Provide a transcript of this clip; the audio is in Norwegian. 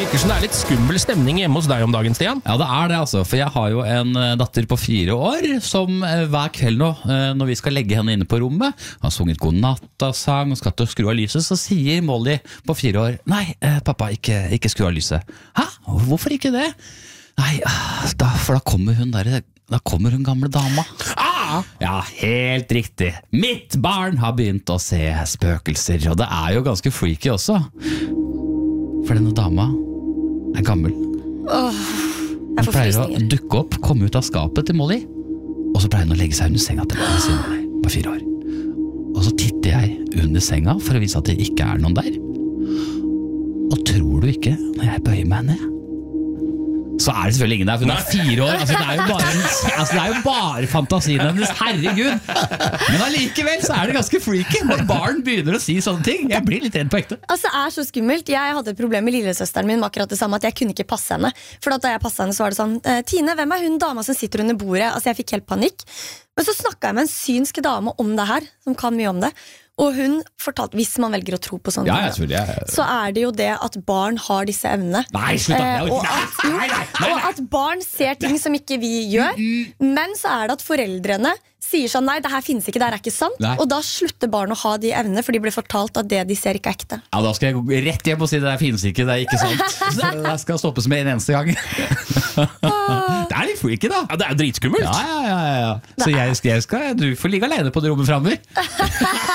Virker som det litt skummel stemning hjemme hos deg om dagen, Stian. Ja, det det altså, for jeg har jo en datter på 4 år som hver kveld nå, når vi skal legge henne inne på rommet, har sunget godnattasang og skal til å skru av lyset, så sier Molly på 4 år, nei, pappa, ikke skru av lyset. Hæ? Hvorfor ikke det? Nei, for da kommer hun gamle dama. Ja, helt riktig. Mitt barn har begynt å se spøkelser, og det jo ganske freaky også. For denne dama gammel. Hun pleier å dukke opp, komme ut av skapet til Molly, og så pleier hun å legge seg under senga til Molly siden meg på 4 år. Og så titter jeg under senga for å vise at det ikke noen der. Og tror du ikke, når jeg bøyer meg ned, så det selvfølgelig ingen der, for hun 4 år. Altså, det jo bare fantasien hennes, herregud. Men allikevel så det ganske freaky når barn begynner å si sånne ting. Jeg blir litt redd på ekte. Altså, det så skummelt. Jeg hadde et problem med lillesøsteren min med akkurat det samme, at jeg kunne ikke passe henne. For da jeg passet henne, så var det sånn, Tine, hvem hun dama som sitter under bordet? Altså, jeg fikk helt panikk. Men så snakket jeg med en synsk dame om det her, som kan mye om det. Og hun fortalte, hvis man velger å tro på sånne ting, så det jo det at barn har disse evnene. Nei, slutt og at barn ser ting som ikke vi gjør. Men så det at foreldrene sier sånn, nei, det her finnes ikke, det her ikke sant. Og da slutter barn å ha de evnene, for de blir fortalt at det de ser ikke ekte. Ja, da skal jeg gå rett hjem og si det her finnes ikke, det ikke sant. Så det skal stoppes med en eneste gang. Det litt freaky da. Ja, det jo dritskummelt. Ja. Så du får ligge alene på det rommet fremover.